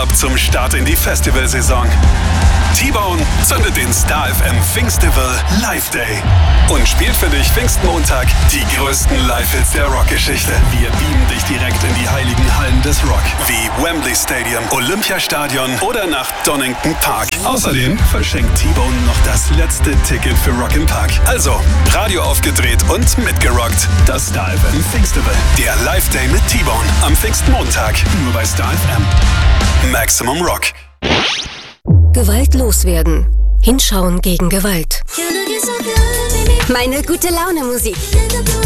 ab zum Start in die Festivalsaison. T-Bone zündet den Star FM Pfingstival Live Day und spielt für dich Pfingstmontag die größten Live-Hits der Rockgeschichte. Wir beamen dich direkt in die heiligen Hallen des Rock, wie Wembley Stadium, Olympiastadion oder nach Donington Park. Außerdem verschenkt T-Bone noch das letzte Ticket für Rock im Park. Also, Radio aufgedreht und mitgerockt. Das Star FM Pfingstival. Der Live Day mit T-Bone am Pfingstmontag. Nur bei Star FM. Maximum Rock. Gewalt loswerden. Hinschauen gegen Gewalt. Meine gute Laune Musik.